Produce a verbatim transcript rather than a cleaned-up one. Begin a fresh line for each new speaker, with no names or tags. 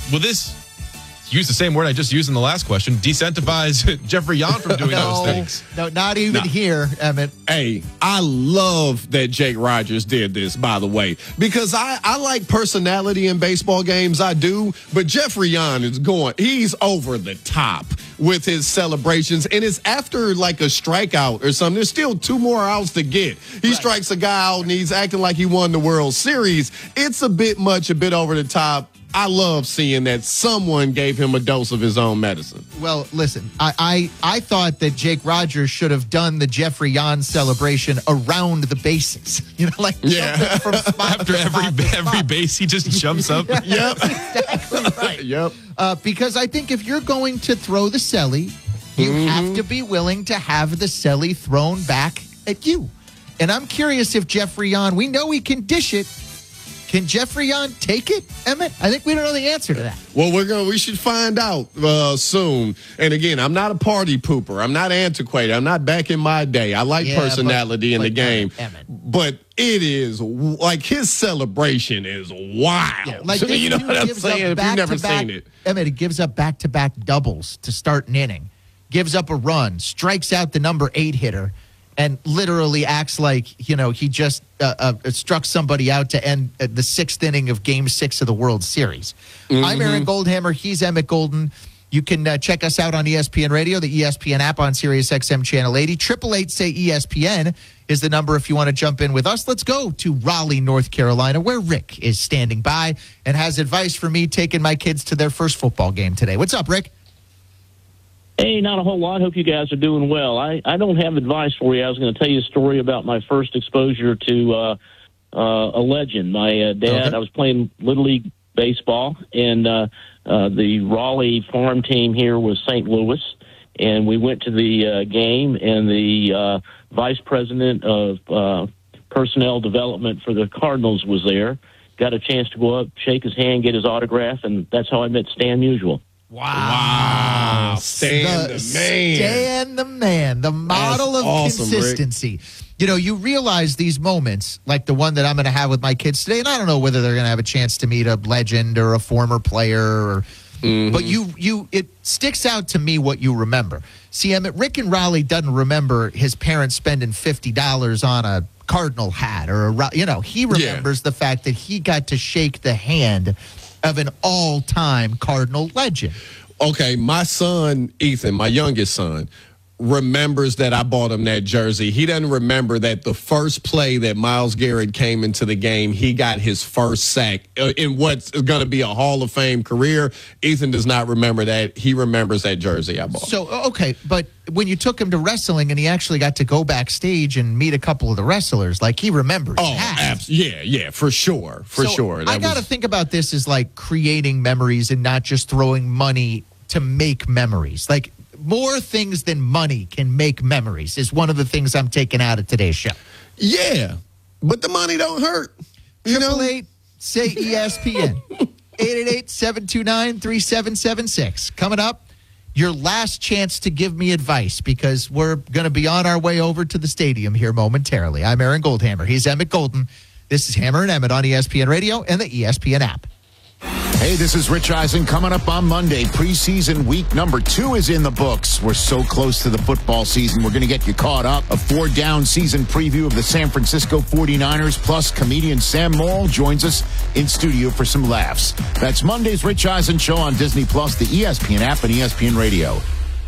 will this, use the same word I just used in the last question, decentivize Jeffrey Yon from doing
no,
those things?
No, not even
nah.
here, Emmett.
Hey, I love that Jake Rogers did this, by the way, because I, I like personality in baseball games. I do. But Jeffrey Yon is going, he's over the top with his celebrations. And it's after like a strikeout or something. There's still two more outs to get. He right. strikes a guy out and he's acting like he won the World Series. It's a bit much, a bit over the top. I love seeing that someone gave him a dose of his own medicine.
Well, listen, I I, I thought that Jake Rogers should have done the Jeffrey Yon celebration around the bases. You know, like
yeah.
from spot
After
to
every
spot to
every
spot.
base, he just jumps up.
Yeah,
Yep.
that's exactly right.
Yep.
Uh, because I think if you're going to throw the celly, you
Mm-hmm.
have to be willing to have the celly thrown back at you. And I'm curious if Jeffrey Yon, we know he can dish it. Can Jeffrey Yon take it, Emmett? I think we don't know the answer to that.
Well, we're going. We should find out uh, soon. And again, I'm not a party pooper. I'm not antiquated. I'm not back in my day. I like
Yeah,
personality
but,
in the
but,
game.
Emmett.
But it is like his celebration is wild.
Yeah, like
So,
this
you know
dude
what I'm
gives
saying?
up
If you've never
back-to-back-
seen it,
Emmett, it gives up back-to-back doubles to start an inning, gives up a run, strikes out the number eight hitter, and literally acts like, you know, he just uh, uh, struck somebody out to end uh, the sixth inning of Game Six of the World Series.
Mm-hmm.
I'm Aaron Goldhammer. He's Emmett Golden. You can uh, check us out on E S P N Radio, the E S P N app on Sirius X M Channel eighty. Triple eight say E S P N is the number if you want to jump in with us. Let's go to Raleigh, North Carolina, where Rick is standing by and has advice for me taking my kids to their first football game today. What's up, Rick?
Hey, not a whole lot. Hope you guys are doing well. I, I don't have advice for you. I was going to tell you a story about my first exposure to uh, uh, a legend. My uh, dad,
Okay.
I was playing Little League baseball, and uh, uh, the Raleigh farm team here was Saint Louis, and we went to the uh, game, and the uh, vice president of uh, personnel development for the Cardinals was there. Got a chance to go up, shake his hand, get his autograph, and that's how I met Stan Musial.
wow, Stan the, the man,
Stan the man, the model
That's
of
awesome,
consistency. Rick. You know, you realize these moments, like the one that I'm going to have with my kids today, and I don't know whether they're going to have a chance to meet a legend or a former player, or, mm-hmm. but you, you, it sticks out to me what you remember. See, Emmett, Rick in Raleigh doesn't remember his parents spending fifty dollars on a Cardinal hat or a, you know, he remembers yeah. the fact that he got to shake the hand of an all-time Cardinal legend.
Okay, my son, Ethan, my youngest son, remembers that I bought him that jersey. He doesn't remember that the first play that Myles Garrett came into the game, he got his first sack in what's going to be a Hall of Fame career. Ethan does not remember that. He remembers that jersey I bought.
So, okay, but when you took him to wrestling and he actually got to go backstage and meet a couple of the wrestlers, like he remembers.
Oh, abs- yeah, yeah, for sure, for
so
sure. That
I got to
was-
think about this as like creating memories and not just throwing money to make memories. Like, more things than money can make memories is one of the things I'm taking out of today's show.
Yeah, but the money don't hurt. You know,
eight say E S P N. eight eight eight, seven two nine, three seven seven six. Coming up, your last chance to give me advice because we're going to be on our way over to the stadium here momentarily. I'm Aaron Goldhammer. He's Emmett Golden. This is Hammer and Emmett on E S P N Radio and the E S P N app.
Hey, this is Rich Eisen coming up on Monday. Preseason week number two is in the books. We're so close to the football season. We're going to get you caught up. A four-down season preview of the San Francisco forty-niners, plus comedian Sam Morrill joins us in studio for some laughs. That's Monday's Rich Eisen Show on Disney Plus, the E S P N app, and E S P N Radio.